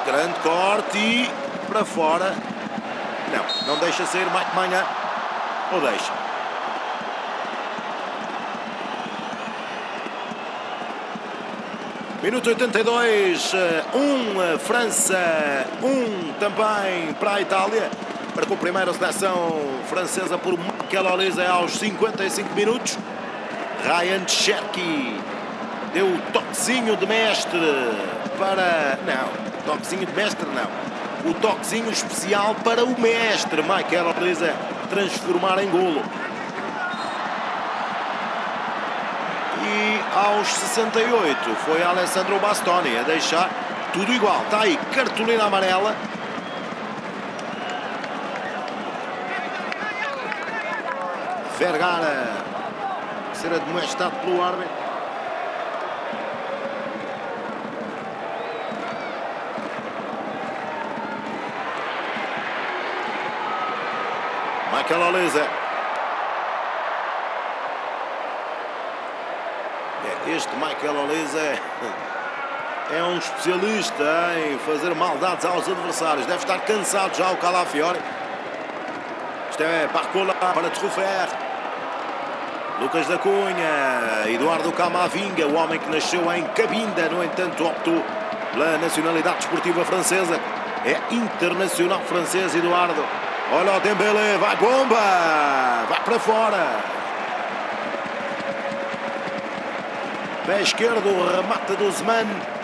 Grande corte e para fora. Não deixa sair Mike Maignan. Ou deixa? Minuto 82, França, também para a Itália. Para com a primeira seleção francesa por Michael Olise aos 55 minutos. Ryan Cherki deu o toquezinho de mestre para... Não, toquezinho de mestre não. O toquezinho especial para o mestre Michael Olise transformar em golo. E aos 68 foi Alessandro Bastoni a deixar tudo igual. Está aí, cartolina amarela. Vergara a ser admoestado pelo árbitro. Michael Olise. Este Michael Olise é um especialista em fazer maldades aos adversários. Deve estar cansado já o Calafiori. Isto é Barcola para Truffert. Lucas da Cunha. Eduardo Camavinga, o homem que nasceu em Cabinda, no entanto optou pela nacionalidade desportiva francesa. É internacional francês, Eduardo. Olha o Dembélé, vai bomba! Vai para fora. Pé esquerdo, remata do Zman.